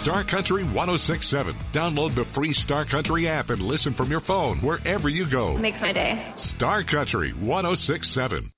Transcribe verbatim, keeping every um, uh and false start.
Star Country ten sixty-seven. Download the free Star Country app and listen from your phone wherever you go. Makes my day. Star Country ten sixty-seven.